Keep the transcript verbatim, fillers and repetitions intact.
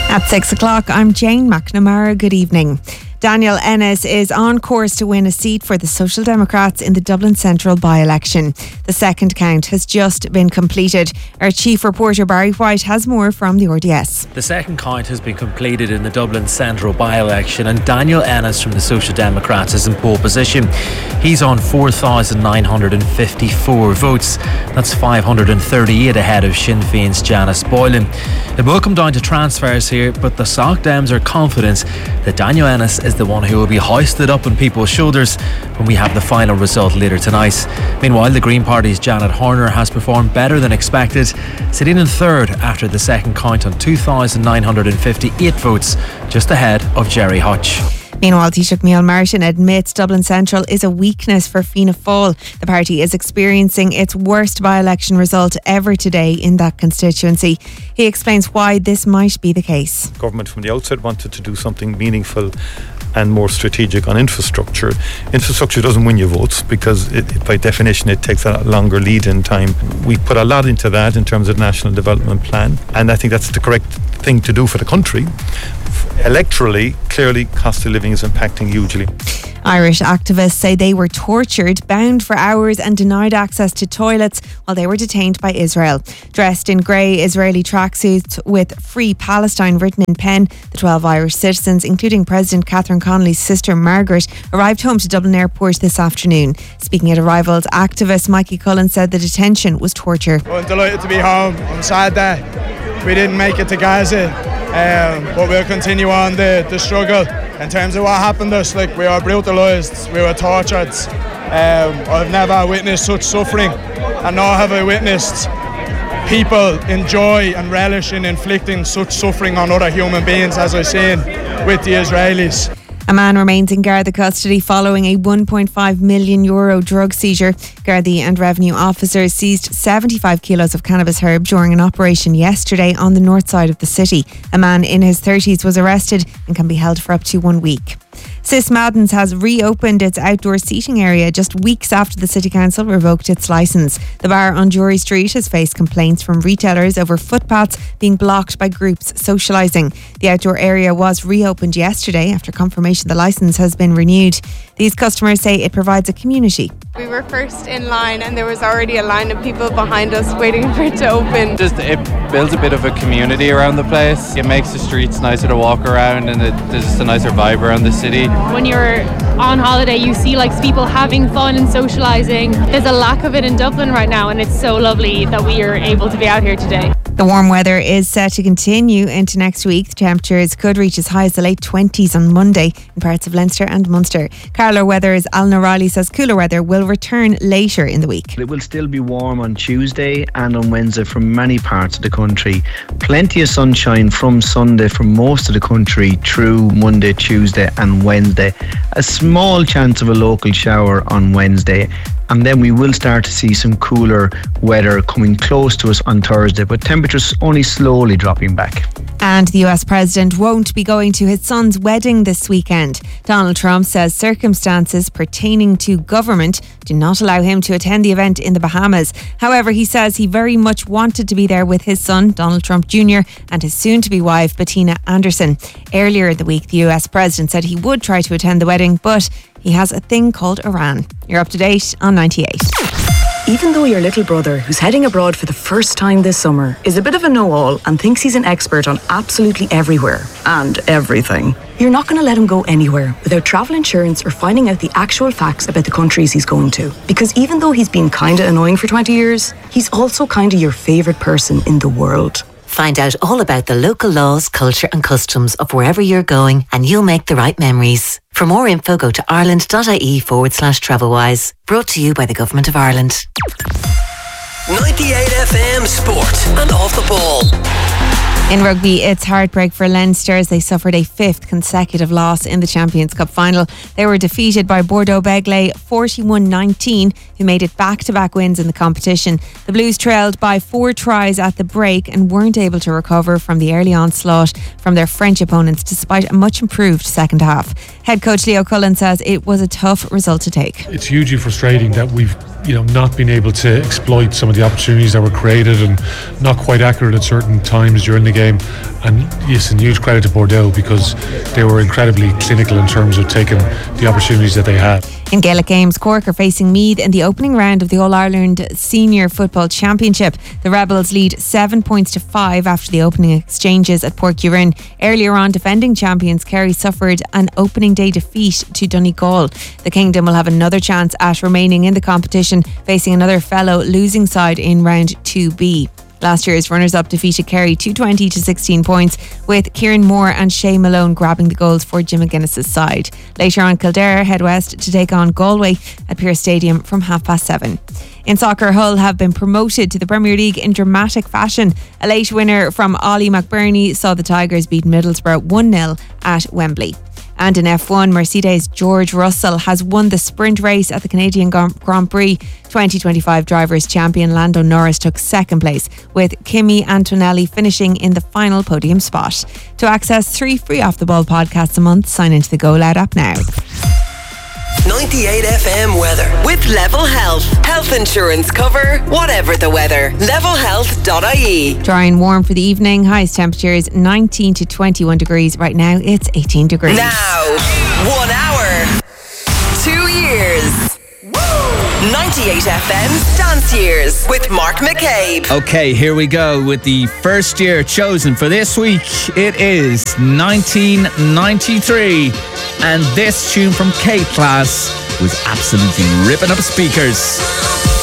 At six o'clock, I'm Jane McNamara. Good evening. Daniel Ennis is on course to win a seat for the Social Democrats in the Dublin Central by-election. The second count has just been completed. Our chief reporter Barry White has more from the R D S. The second count has been completed in the Dublin Central by-election and Daniel Ennis from the Social Democrats is in pole position. He's on four thousand nine hundred fifty-four votes. That's five hundred thirty-eight ahead of Sinn Féin's Janice Boylan. It will come down to transfers here, but the Soc Dems are confident that Daniel Ennis is the one who will be hoisted up on people's shoulders when we have the final result later tonight. Meanwhile, the Green Party's Janet Horner has performed better than expected, sitting in third after the second count on two thousand nine hundred fifty-eight votes, just ahead of Jerry Hutch. Meanwhile, Taoiseach Micheál Martin admits Dublin Central is a weakness for Fianna Fáil. The party is experiencing its worst by-election result ever today in that constituency. He explains why this might be the case. Government from the outset wanted to do something meaningful and more strategic on infrastructure. Infrastructure doesn't win you votes because it, by definition it takes a longer lead in time. We put a lot into that in terms of the National Development Plan, and I think that's the correct thing to do for the country. Electorally, clearly cost of living is impacting hugely. Irish activists say they were tortured, bound for hours and denied access to toilets while they were detained by Israel. Dressed in grey Israeli tracksuits with Free Palestine written in pen, the twelve Irish citizens, including President Catherine Connolly's sister Margaret, arrived home to Dublin Airport this afternoon. Speaking at arrivals, activist Mikey Cullen said the detention was torture. I'm delighted to be home. I'm sad that we didn't make it to Gaza, um, but we'll continue on the, the struggle. In terms of what happened to us, like, we were brutalised, we were tortured. Um, I've never witnessed such suffering, and nor have I witnessed people enjoy and relish in inflicting such suffering on other human beings as I've seen with the Israelis. A man remains in Garda custody following a one point five million euro drug seizure. Gardaí and revenue officers seized seventy-five kilos of cannabis herb during an operation yesterday on the north side of the city. A man in his thirties was arrested and can be held for up to one week. Sis Madden's has reopened its outdoor seating area just weeks after the City Council revoked its licence. The bar on Jury Street has faced complaints from retailers over footpaths being blocked by groups socialising. The outdoor area was reopened yesterday after confirmation the licence has been renewed. These customers say it provides a community. We were first in line and there was already a line of people behind us waiting for it to open. Just it builds a bit of a community around the place. It makes the streets nicer to walk around and it, there's just a nicer vibe around the city. When you're on holiday, you see like people having fun and socialising. There's a lack of it in Dublin right now, and it's so lovely that we are able to be out here today. The warm weather is set to continue into next week. The temperatures could reach as high as the late twenties on Monday in parts of Leinster and Munster. Carlow Weather's Alan O'Reilly says cooler weather will return later in the week. It will still be warm on Tuesday and on Wednesday from many parts of the country. Plenty of sunshine from Sunday for most of the country through Monday, Tuesday and Wednesday. A small chance of a local shower on Wednesday. And then we will start to see some cooler weather coming close to us on Thursday, but temperatures only slowly dropping back. And the U S president won't be going to his son's wedding this weekend. Donald Trump says circumstances pertaining to government do not allow him to attend the event in the Bahamas. However, he says he very much wanted to be there with his son, Donald Trump Junior, and his soon-to-be wife, Bettina Anderson. Earlier in the week, the U S president said he would try to attend the wedding, but he has a thing called Iran. You're up to date on ninety-eight. Even though your little brother, who's heading abroad for the first time this summer, is a bit of a know-all and thinks he's an expert on absolutely everywhere and everything, you're not going to let him go anywhere without travel insurance or finding out the actual facts about the countries he's going to. Because even though he's been kinda annoying for twenty years, he's also kinda your favourite person in the world. Find out all about the local laws, culture and customs of wherever you're going and you'll make the right memories. For more info, go to ireland.ie forward slash travelwise. Brought to you by the Government of Ireland. ninety-eight F M Sport and Off the Ball. In rugby, it's heartbreak for Leinster as they suffered a fifth consecutive loss in the Champions Cup final. They were defeated by Bordeaux Begley forty-one nineteen, who made it back-to-back wins in the competition. The Blues trailed by four tries at the break and weren't able to recover from the early onslaught from their French opponents despite a much improved second half. Head coach Leo Cullen says it was a tough result to take. It's hugely frustrating that we've you know, not been able to exploit some of the opportunities that were created and not quite accurate at certain times during the game. game. And yes, and huge credit to Bordeaux because they were incredibly clinical in terms of taking the opportunities that they had. In Gaelic games, Cork are facing Meath in the opening round of the All-Ireland Senior Football Championship. The Rebels lead seven points to five after the opening exchanges at Port Urin. Earlier on, defending champions Kerry suffered an opening day defeat to Donegal. The Kingdom will have another chance at remaining in the competition, facing another fellow losing side in round two B. Last year's runners-up defeated Kerry two twenty to sixteen points, with Kieran Moore and Shay Malone grabbing the goals for Jim McGuinness's side. Later on, Kildare head west to take on Galway at Pearse Stadium from half past seven. In soccer, Hull have been promoted to the Premier League in dramatic fashion. A late winner from Ollie McBurney saw the Tigers beat Middlesbrough one nil at Wembley. And in F one, Mercedes' George Russell has won the sprint race at the Canadian Grand Prix. twenty twenty-five Drivers' Champion Lando Norris took second place, with Kimi Antonelli finishing in the final podium spot. To access three free Off The Ball podcasts a month, sign into the Go Loud app now. ninety-eight F M weather with Level Health. Health insurance cover, whatever the weather. level health dot I E. Dry and warm for the evening. Highest temperatures nineteen to twenty-one degrees. Right now it's eighteen degrees. Now, one hour, two years. ninety-eight F M's Dance Years with Mark McCabe. Okay, here we go with the first year chosen for this week. It is nineteen ninety-three, and this tune from K-Class was absolutely ripping up speakers.